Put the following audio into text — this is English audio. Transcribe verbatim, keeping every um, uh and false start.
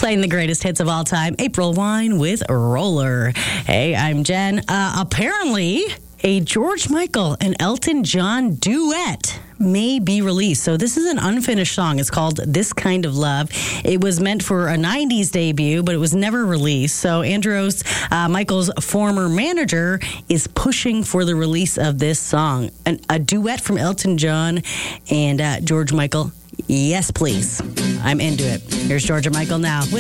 Playing the greatest hits of all time, April Wine with Roller. Hey, I'm Jen. Uh, apparently, a George Michael and Elton John duet may be released. So this is an unfinished song. It's called This Kind of Love. It was meant for a nineties debut, but it was never released. So Andros, uh, Michael's former manager, is pushing for the release of this song. An, a duet from Elton John and uh, George Michael. Yes, please. I'm into it. Here's George and Michael now.